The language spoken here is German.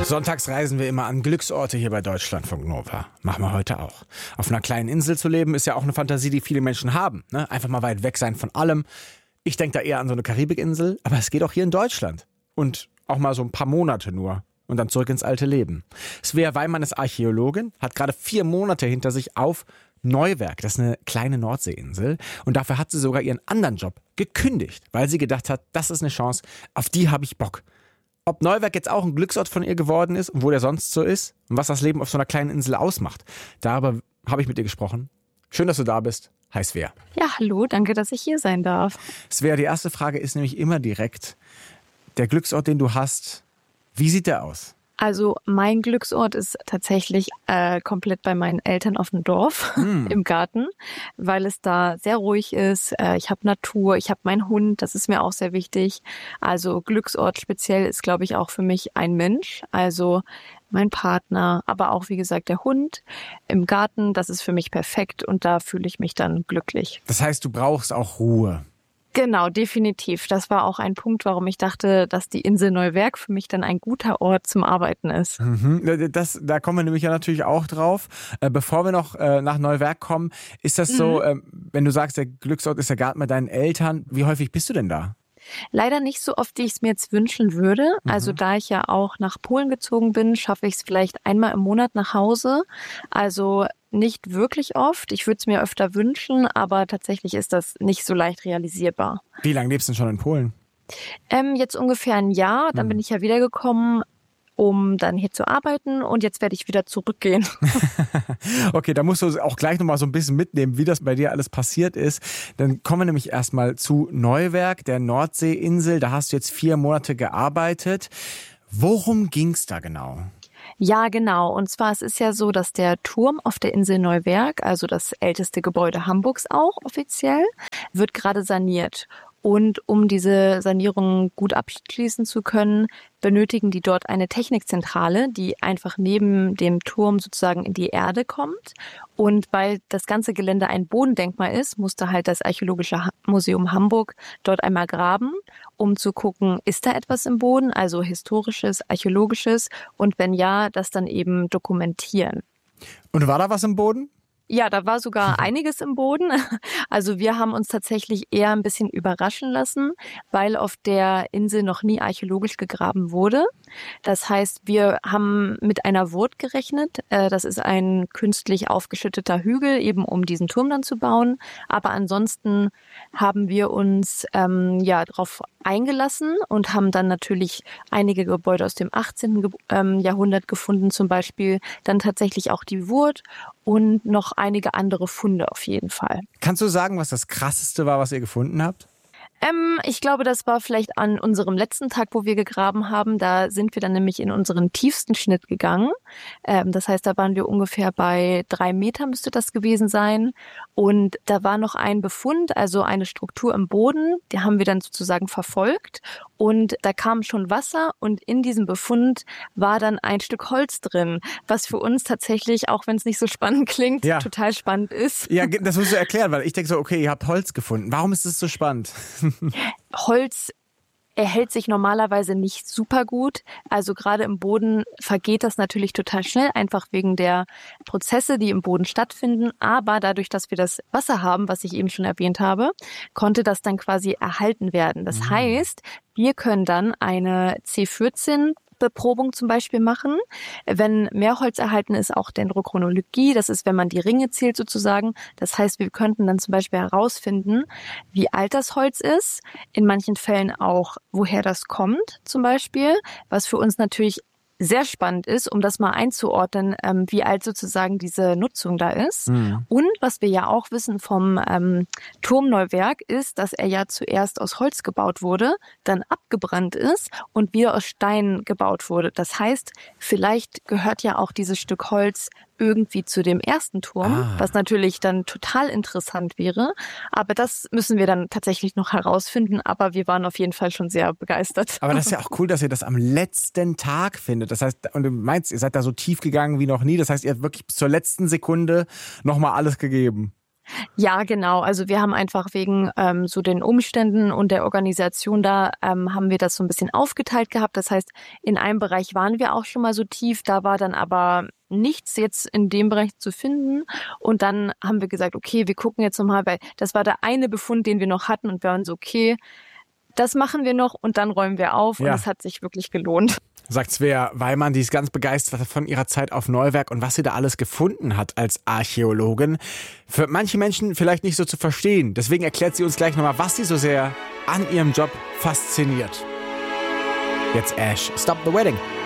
Sonntags reisen wir immer an Glücksorte hier bei Deutschlandfunk Nova. Machen wir heute auch. Auf einer kleinen Insel zu leben, ist ja auch eine Fantasie, die viele Menschen haben. Ne? Einfach mal weit weg sein von allem. Ich denke da eher an so eine Karibikinsel, aber es geht auch hier in Deutschland. Und auch mal so ein paar Monate nur. Und dann zurück ins alte Leben. Svea Weimann ist Archäologin, hat gerade 4 Monate hinter sich auf Neuwerk. Das ist eine kleine Nordseeinsel. Und dafür hat sie sogar ihren anderen Job gekündigt, weil sie gedacht hat, das ist eine Chance, auf die habe ich Bock. Ob Neuwerk jetzt auch ein Glücksort von ihr geworden ist und wo der sonst so ist und was das Leben auf so einer kleinen Insel ausmacht, darüber habe ich mit ihr gesprochen. Schön, dass du da bist. Hi Svea. Ja, hallo, danke, dass ich hier sein darf. Svea, die erste Frage ist nämlich immer direkt, der Glücksort, den du hast, wie sieht der aus? Also mein Glücksort ist tatsächlich komplett bei meinen Eltern auf dem Dorf im Garten, weil es da sehr ruhig ist. Ich habe Natur, ich habe meinen Hund, das ist mir auch sehr wichtig. Also Glücksort speziell ist, glaube ich, auch für mich ein Mensch, also mein Partner, aber auch, wie gesagt, der Hund im Garten. Das ist für mich perfekt und da fühle ich mich dann glücklich. Das heißt, du brauchst auch Ruhe. Genau, definitiv. Das war auch ein Punkt, warum ich dachte, dass die Insel Neuwerk für mich dann ein guter Ort zum Arbeiten ist. Da kommen wir nämlich ja natürlich auch drauf. Bevor wir noch nach Neuwerk kommen, ist das so, wenn du sagst, der Glücksort ist der Garten bei deinen Eltern, wie häufig bist du denn da? Leider nicht so oft, wie ich es mir jetzt wünschen würde. Also da ich ja auch nach Polen gezogen bin, schaffe ich es vielleicht einmal im Monat nach Hause. Also nicht wirklich oft. Ich würde es mir öfter wünschen, aber tatsächlich ist das nicht so leicht realisierbar. Wie lange lebst du denn schon in Polen? Jetzt ungefähr ein Jahr. Dann bin ich ja wiedergekommen, um dann hier zu arbeiten und jetzt werde ich wieder zurückgehen. Okay, da musst du auch gleich nochmal so ein bisschen mitnehmen, wie das bei dir alles passiert ist. Dann kommen wir nämlich erstmal zu Neuwerk, der Nordseeinsel. Da hast du jetzt 4 Monate gearbeitet. Worum ging's da genau? Ja, genau. Und zwar, es ist ja so, dass der Turm auf der Insel Neuwerk, also das älteste Gebäude Hamburgs auch offiziell, wird gerade saniert. Und um diese Sanierung gut abschließen zu können, benötigen die dort eine Technikzentrale, die einfach neben dem Turm sozusagen in die Erde kommt. Und weil das ganze Gelände ein Bodendenkmal ist, musste halt das Archäologische Museum Hamburg dort einmal graben, um zu gucken, ist da etwas im Boden, also historisches, archäologisches, und wenn ja, das dann eben dokumentieren. Und war da was im Boden? Ja, da war sogar einiges im Boden. Also wir haben uns tatsächlich eher ein bisschen überraschen lassen, weil auf der Insel noch nie archäologisch gegraben wurde. Das heißt, wir haben mit einer Wurt gerechnet. Das ist ein künstlich aufgeschütteter Hügel, eben um diesen Turm dann zu bauen. Aber ansonsten haben wir uns darauf eingelassen und haben dann natürlich einige Gebäude aus dem 18. Jahrhundert gefunden, zum Beispiel dann tatsächlich auch die Wurt und noch einige andere Funde auf jeden Fall. Kannst du sagen, was das Krasseste war, was ihr gefunden habt? Ich glaube, das war vielleicht an unserem letzten Tag, wo wir gegraben haben. Da sind wir dann nämlich in unseren tiefsten Schnitt gegangen. Das heißt, da waren wir ungefähr bei 3 Meter müsste das gewesen sein. Und da war noch ein Befund, also eine Struktur im Boden. Die haben wir dann sozusagen verfolgt. Und da kam schon Wasser und in diesem Befund war dann ein Stück Holz drin, was für uns tatsächlich, auch wenn es nicht so spannend klingt, total spannend ist. Ja, das musst du erklären, weil ich denke so, okay, ihr habt Holz gefunden. Warum ist es so spannend? Holz erhält sich normalerweise nicht super gut. Also gerade im Boden vergeht das natürlich total schnell, einfach wegen der Prozesse, die im Boden stattfinden. Aber dadurch, dass wir das Wasser haben, was ich eben schon erwähnt habe, konnte das dann quasi erhalten werden. Das heißt, wir können dann eine C14 Beprobung zum Beispiel machen. Wenn mehr Holz erhalten ist, auch Dendrochronologie, das ist, wenn man die Ringe zählt sozusagen. Das heißt, wir könnten dann zum Beispiel herausfinden, wie alt das Holz ist, in manchen Fällen auch, woher das kommt zum Beispiel, was für uns natürlich sehr spannend ist, um das mal einzuordnen, wie alt sozusagen diese Nutzung da ist. Und was wir ja auch wissen vom Turm Neuwerk ist, dass er ja zuerst aus Holz gebaut wurde, dann abgebrannt ist und wieder aus Stein gebaut wurde. Das heißt, vielleicht gehört ja auch dieses Stück Holz irgendwie zu dem ersten Turm, was natürlich dann total interessant wäre. Aber das müssen wir dann tatsächlich noch herausfinden. Aber wir waren auf jeden Fall schon sehr begeistert. Aber das ist ja auch cool, dass ihr das am letzten Tag findet. Das heißt, und du meinst, ihr seid da so tief gegangen wie noch nie. Das heißt, ihr habt wirklich bis zur letzten Sekunde nochmal alles gegeben. Ja, genau. Also wir haben einfach wegen so den Umständen und der Organisation da, haben wir das so ein bisschen aufgeteilt gehabt. Das heißt, in einem Bereich waren wir auch schon mal so tief, da war dann aber nichts jetzt in dem Bereich zu finden. Und dann haben wir gesagt, okay, wir gucken jetzt nochmal, weil das war der eine Befund, den wir noch hatten und wir waren so, okay, das machen wir noch und dann räumen wir auf und es hat sich wirklich gelohnt. Sagt Svea Weimann, die ist ganz begeistert von ihrer Zeit auf Neuwerk und was sie da alles gefunden hat als Archäologin. Für manche Menschen vielleicht nicht so zu verstehen. Deswegen erklärt sie uns gleich nochmal, was sie so sehr an ihrem Job fasziniert. Jetzt Ash, Stop the Wedding.